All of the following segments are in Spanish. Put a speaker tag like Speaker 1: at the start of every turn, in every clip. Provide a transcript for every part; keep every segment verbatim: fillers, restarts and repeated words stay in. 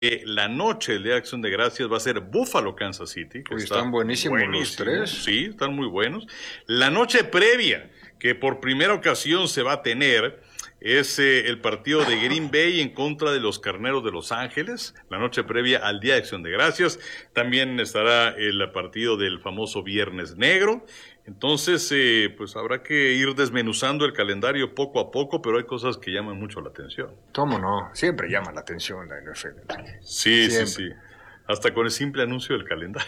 Speaker 1: Eh, la noche de Acción de Gracias va a ser Buffalo, Kansas City. Que
Speaker 2: Uy,
Speaker 1: está
Speaker 2: están buenísimos
Speaker 1: buenísimo.
Speaker 2: los tres.
Speaker 1: Sí, están muy buenos. La noche previa, que por primera ocasión se va a tener, es eh, el partido de Green Bay en contra de los Carneros de Los Ángeles, la noche previa al Día de Acción de Gracias. También estará el partido del famoso Viernes Negro. Entonces, eh, pues habrá que ir desmenuzando el calendario poco a poco, pero hay cosas que llaman mucho la atención.
Speaker 2: ¿Cómo no? Siempre llama la atención la N F L.
Speaker 1: Sí,
Speaker 2: Siempre.
Speaker 1: sí, sí. Hasta con el simple anuncio del calendario.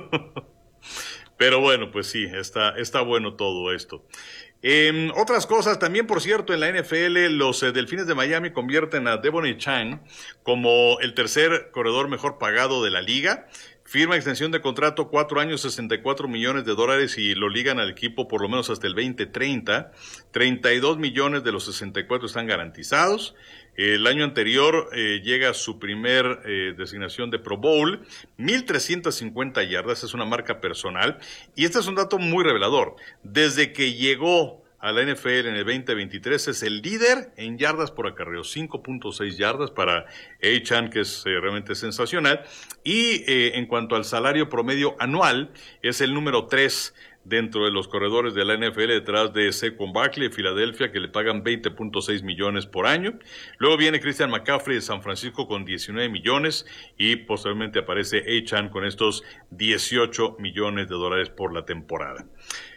Speaker 1: Pero bueno, pues sí, está, está bueno todo esto. Eh, otras cosas también, por cierto, en la N F L, los eh, Delfines de Miami convierten a Devon Achane como el tercer corredor mejor pagado de la liga. Firma extensión de contrato, cuatro años, sesenta y cuatro millones de dólares y lo ligan al equipo por lo menos hasta el veinte treinta. treinta y dos millones de los sesenta y cuatro están garantizados. El año anterior eh, llega su primer eh, designación de Pro Bowl, mil trescientas cincuenta yardas, es una marca personal. Y este es un dato muy revelador. Desde que llegó a la N F L en el veinte veintitrés es el líder en yardas por acarreo, cinco punto seis yardas para Achane, que es eh, realmente sensacional. Y eh, en cuanto al salario promedio anual, es el número tres dentro de los corredores de la N F L, detrás de Saquon Barkley de Filadelfia, que le pagan veinte punto seis millones por año. Luego viene Christian McCaffrey de San Francisco con diecinueve millones y posteriormente aparece Achane con estos dieciocho millones de dólares por la temporada.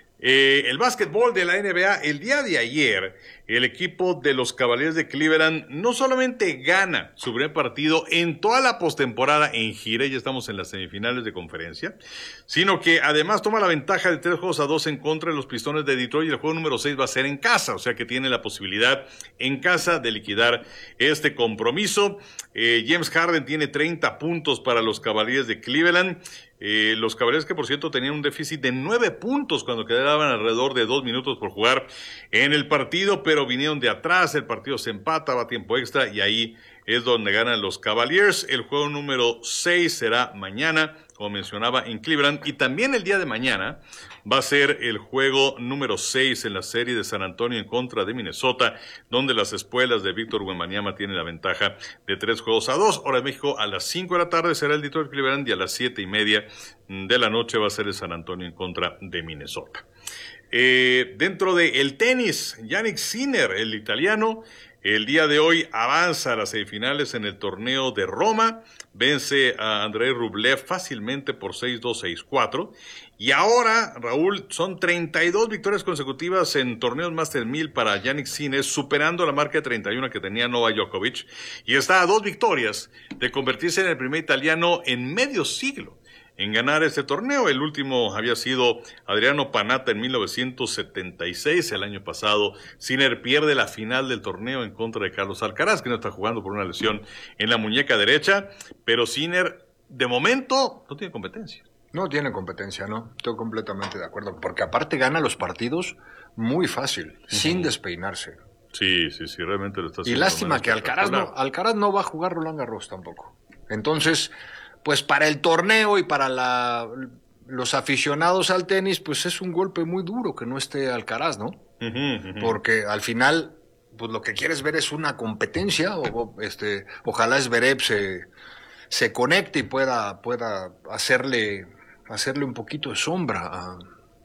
Speaker 1: Eh, el básquetbol de la N B A, el día de ayer, el equipo de los Cavaliers de Cleveland no solamente gana su primer partido en toda la postemporada en gira, ya estamos en las semifinales de conferencia, sino que además toma la ventaja de tres juegos a dos en contra de los Pistones de Detroit y el juego número seis va a ser en casa, o sea que tiene la posibilidad en casa de liquidar este compromiso. Eh, James Harden tiene treinta puntos para los Cavaliers de Cleveland. Eh, los Cavaliers que por cierto tenían un déficit de nueve puntos cuando quedaban alrededor de dos minutos por jugar en el partido, pero vinieron de atrás, el partido se empata, va a tiempo extra y ahí es donde ganan los Cavaliers. El juego número seis será mañana, como mencionaba, en Cleveland, y también el día de mañana va a ser el juego número seis en la serie de San Antonio en contra de Minnesota, donde las espuelas de Víctor Wembanyama tienen la ventaja de tres juegos a dos. Hora de México, a las cinco de la tarde será el Detroit Cleveland y a las siete y media de la noche va a ser el San Antonio en contra de Minnesota. Eh, dentro del tenis, Jannik Sinner, el italiano, el día de hoy avanza a las semifinales en el torneo de Roma, vence a Andrei Rublev fácilmente por seis dos, seis cuatro, y ahora, Raúl, son treinta y dos victorias consecutivas en torneos Master mil para Jannik Sinner, superando la marca de treinta y uno que tenía Novak Djokovic, y está a dos victorias de convertirse en el primer italiano en medio siglo en ganar este torneo. El último había sido Adriano Panatta en mil novecientos setenta y seis. El año pasado, Sinner pierde la final del torneo en contra de Carlos Alcaraz, que no está jugando por una lesión en la muñeca derecha. Pero Sinner, de momento, no tiene competencia.
Speaker 2: No tiene competencia, ¿no? Estoy completamente de acuerdo. Porque aparte gana los partidos muy fácil, uh-huh. sin despeinarse.
Speaker 1: Sí, sí, sí, realmente lo está haciendo.
Speaker 2: Y lástima que Alcaraz no, Alcaraz no va a jugar Roland Garros tampoco. Entonces, pues para el torneo y para la, los aficionados al tenis, pues es un golpe muy duro que no esté Alcaraz, ¿no? Uh-huh, uh-huh. Porque al final, pues lo que quieres ver es una competencia, o este, ojalá Zverev se, se conecte y pueda, pueda hacerle, hacerle un poquito de sombra a,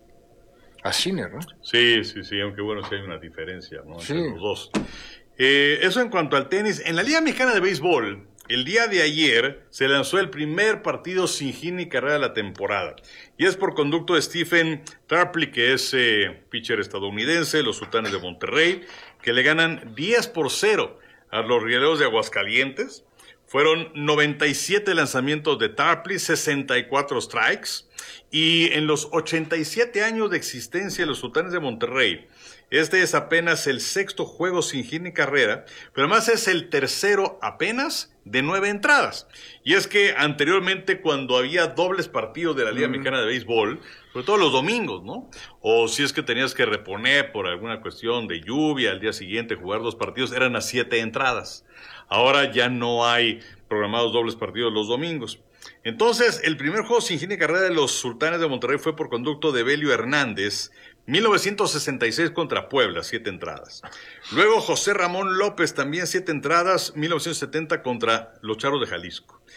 Speaker 2: a Sinner, ¿no?
Speaker 1: Sí, sí, sí, aunque bueno, sí hay una diferencia, ¿no? Entre
Speaker 2: sí.
Speaker 1: los dos. Eh, eso en cuanto al tenis. En la Liga Mexicana de Béisbol, el día de ayer se lanzó el primer partido sin hit ni carrera de la temporada. Y es por conducto de Stephen Tarpley, que es eh, pitcher estadounidense, los Sultanes de Monterrey, que le ganan diez por cero a los Rieleros de Aguascalientes. Fueron noventa y siete lanzamientos de Tarpley, sesenta y cuatro strikes. Y en los ochenta y siete años de existencia de los Sultanes de Monterrey, este es apenas el sexto juego sin hit ni carrera, pero además es el tercero apenas de nueve entradas. Y es que anteriormente, cuando había dobles partidos de la Liga mm. Mexicana de Béisbol, sobre todo los domingos, ¿no? O si es que tenías que reponer por alguna cuestión de lluvia, al día siguiente jugar dos partidos, eran a siete entradas. Ahora ya no hay programados dobles partidos los domingos. Entonces, el primer juego sin hit ni carrera de los Sultanes de Monterrey fue por conducto de Belio Hernández, mil novecientos sesenta y seis contra Puebla, siete entradas. Luego José Ramón López, también siete entradas, mil novecientos setenta contra los Charros de Jalisco.